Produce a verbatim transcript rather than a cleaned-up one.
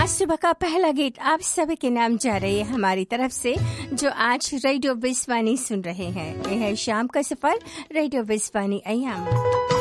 आज सुबह का पहला गीत आप सभी के नाम जा रही है हमारी तरफ से, जो आज रेडियो विश्वानी सुन रहे हैं। यह है शाम का सफर, रेडियो विश्वानी अयाम।